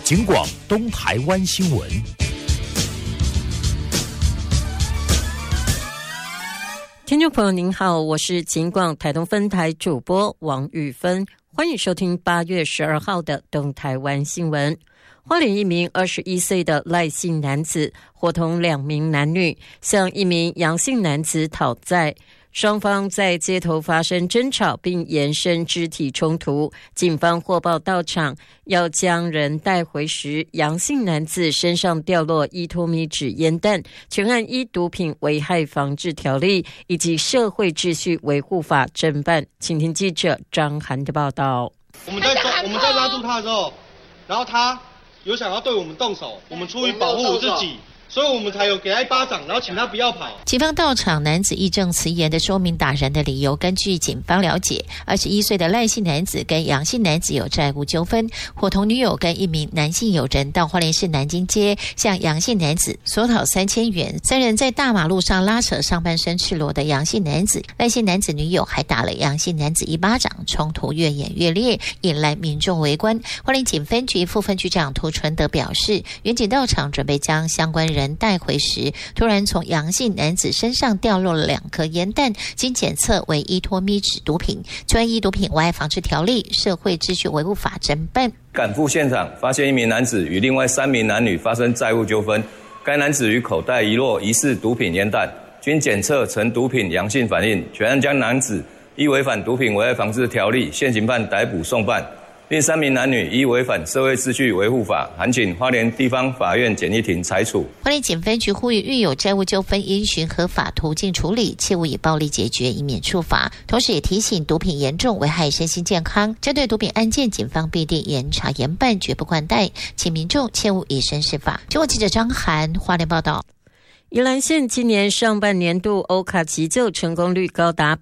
警广东台湾新闻。 听众朋友您好，我是警广台东分台主播王玉芬，欢迎收听8月12号的东台湾新闻。花莲一名21岁的赖姓男子伙同2名男女向一名杨姓男子讨债，双方在街头发生争吵并延伸肢体冲突，警方获报到场，要将人带回时，杨姓男子身上掉落1托米纸烟弹，全案依毒品危害防治条例以及社会秩序维护法侦办。请听记者张涵的报道。 我们在拉住他的时候，然后他有想要对我们动手，我们出于保护自己，所以我们才有给他1巴掌，然后请他不要跑。 警方到场，男子义正辞严地说明打人的理由。根据警方了解，21岁的赖姓男子跟杨姓男子有债务纠纷，伙同女友跟一名男性友人到花莲市南京街向杨姓男子索讨3000元。3人在大马路上拉扯上半身赤裸的杨姓男子，赖姓男子女友还打了杨姓男子1巴掌，冲突越演越烈，引来民众围观。花莲警分局副分局长涂纯德表示，员警到场准备将相关人带回时，突然从杨姓男子身上掉落了2颗烟弹，经检测为1托米纸毒品，专依毒品危害防治条例、社会秩序维护法侦办。 赶赴现场，发现1名男子与另外3名男女发生债务纠纷，该男子于口袋遗落疑似毒品烟弹，经检测呈毒品阳性反应，全案将男子依违反毒品危害防治条例现行犯逮捕送办。另3名男女依违反社会秩序维护法，函请花莲地方法院简易庭裁处。 花莲警分局呼吁，遇有债务纠纷应循合法途径处理，切勿以暴力解决，以免处罚。同时也提醒，毒品严重危害身心健康，针对毒品案件，警方必定严查严办，绝不宽待，请民众切勿以身试法。中国记者张涵花莲报道。 宜兰县今年上半年度欧卡急救成功率高达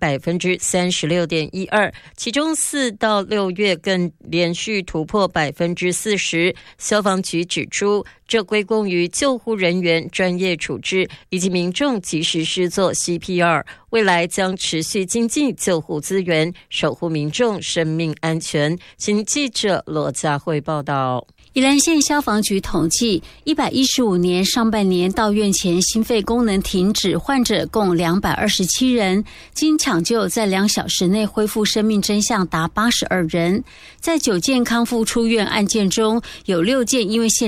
36.12%， 其中4到6月更连续突破 40%。 消防局指出，这归功于救护人员专业处置以及民众及时施作 CPR， 未来将持续精进救护资源，守护民众生命安全。请记者罗佳慧报道。 宜兰县消防局统计，115年上半年到院前心肺功能停止患者共227人，经抢救在2小时内恢复生命真相达82人。在9件康复出院案件中，有6件因为现